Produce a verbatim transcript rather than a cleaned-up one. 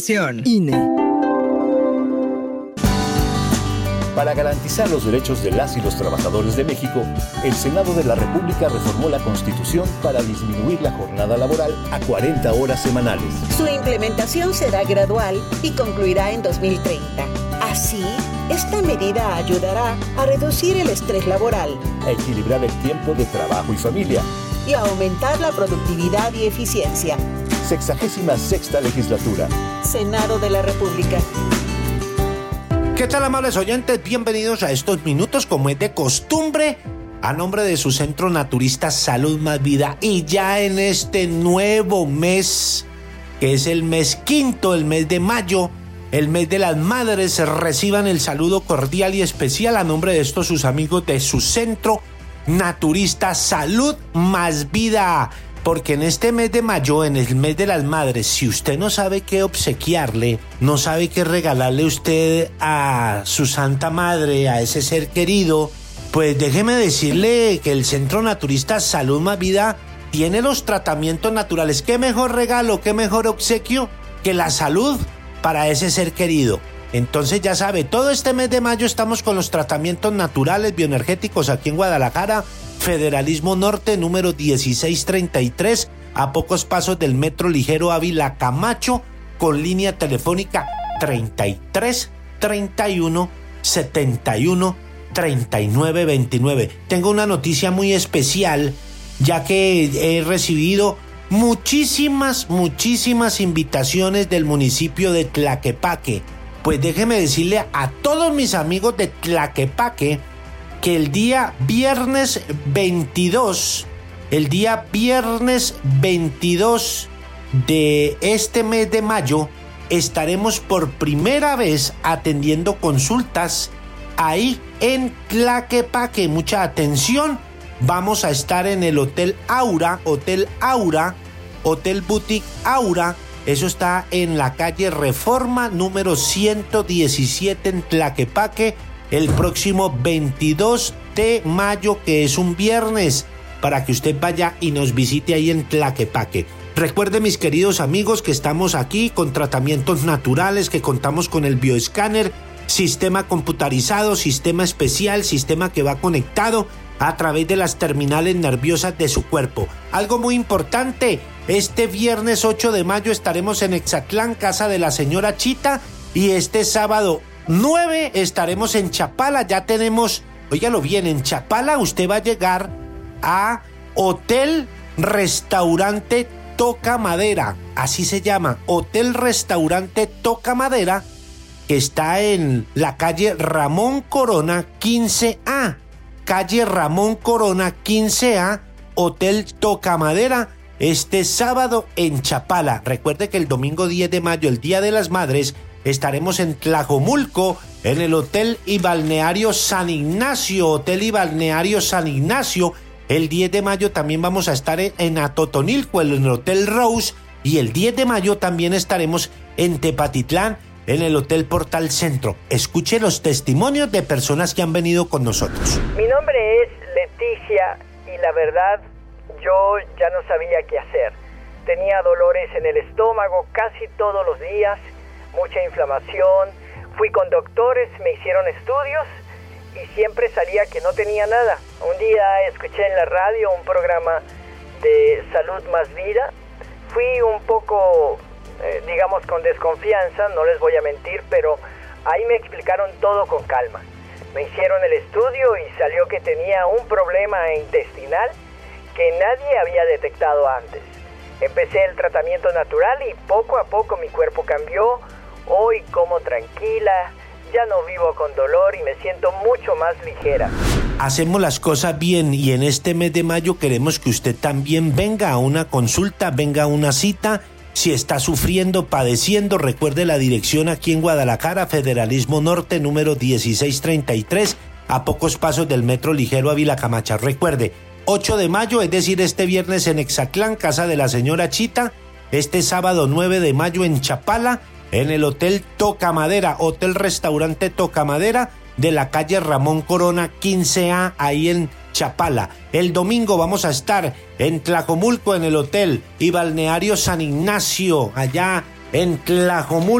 Elección. I N E. Para garantizar los derechos de las y los trabajadores de México, el Senado de la República reformó la Constitución para disminuir la jornada laboral a cuarenta horas semanales. Su implementación será gradual y concluirá en dos mil treinta. Así, esta medida ayudará a reducir el estrés laboral, a equilibrar el tiempo de trabajo y familia y a aumentar la productividad y eficiencia. Sexagésima sexta legislatura. Senado de la República. ¿Qué tal, amables oyentes? Bienvenidos a estos minutos, como es de costumbre, a nombre de su Centro Naturista Salud Más Vida. Y ya en este nuevo mes, que es el mes quinto, el mes de mayo, el mes de las madres, reciban el saludo cordial y especial a nombre de estos sus amigos de su Centro Naturista Salud Más Vida. Porque en este mes de mayo, en el mes de las madres, si usted no sabe qué obsequiarle, no sabe qué regalarle usted a su santa madre, a ese ser querido, pues déjeme decirle que el Centro Naturista Salud Más Vida tiene los tratamientos naturales. ¿Qué mejor regalo, qué mejor obsequio que la salud para ese ser querido? Entonces ya sabe, todo este mes de mayo estamos con los tratamientos naturales bioenergéticos aquí en Guadalajara, Federalismo Norte, número dieciséis treinta y tres, a pocos pasos del Metro Ligero Ávila Camacho, con línea telefónica treinta y tres, treinta y uno, setenta y uno, treinta y nueve veintinueve. Tengo una noticia muy especial, ya que he recibido muchísimas, muchísimas invitaciones del municipio de Tlaquepaque. Pues déjeme decirle a todos mis amigos de Tlaquepaque que el día viernes veintidós, el día viernes veintidós de este mes de mayo, estaremos por primera vez atendiendo consultas ahí en Tlaquepaque. Mucha atención, vamos a estar en el Hotel Aura, Hotel Aura, Hotel Boutique Aura. Eso está en la calle Reforma número ciento diecisiete en Tlaquepaque, el próximo veintidós de mayo, que es un viernes, para que usted vaya y nos visite ahí en Tlaquepaque. Recuerde, mis queridos amigos, que estamos aquí con tratamientos naturales, que contamos con el bioescáner, sistema computarizado, sistema especial, sistema que va conectado a través de las terminales nerviosas de su cuerpo. Algo muy importante, este viernes ocho de mayo estaremos en Exatlán, casa de la señora Chita, y este sábado nueve estaremos en Chapala. Ya tenemos, óigalo bien, en Chapala usted va a llegar a Hotel Restaurante Toca Madera, así se llama, Hotel Restaurante Toca Madera, que está en la calle Ramón Corona quince A, calle Ramón Corona quince A, Hotel Toca Madera, este sábado en Chapala. Recuerde que el domingo diez de mayo, el Día de las Madres, estaremos en Tlajomulco, en el Hotel y Balneario San Ignacio, Hotel y Balneario San Ignacio. El diez de mayo también vamos a estar en Atotonilco, en el Hotel Rose, y el diez de mayo también estaremos en Tepatitlán, en el Hotel Portal Centro. Escuche los testimonios de personas que han venido con nosotros. Mi nombre es Leticia y la verdad yo ya no sabía qué hacer. Tenía dolores en el estómago casi todos los días, mucha inflamación. Fui con doctores, me hicieron estudios y siempre salía que no tenía nada. Un día escuché en la radio un programa de Salud Más Vida. Fui un poco, eh, digamos, con desconfianza, no les voy a mentir, pero ahí me explicaron todo con calma. Me hicieron el estudio y salió que tenía un problema intestinal que nadie había detectado antes. Empecé el tratamiento natural y poco a poco mi cuerpo cambió. Hoy como tranquila, ya no vivo con dolor y me siento mucho más ligera. Hacemos las cosas bien y en este mes de mayo queremos que usted también venga a una consulta, venga a una cita. Si está sufriendo, padeciendo, recuerde la dirección aquí en Guadalajara, Federalismo Norte, número dieciséis treinta y tres, a pocos pasos del Metro Ligero Ávila Camacho. Recuerde, ocho de mayo, es decir, este viernes en Exatlán, casa de la señora Chita. Este sábado nueve de mayo en Chapala, en el Hotel Toca Madera, Hotel Restaurante Toca Madera, de la calle Ramón Corona quince A, ahí en Chapala. El domingo vamos a estar en Tlajomulco, en el Hotel y Balneario San Ignacio, allá en Tlajomulco.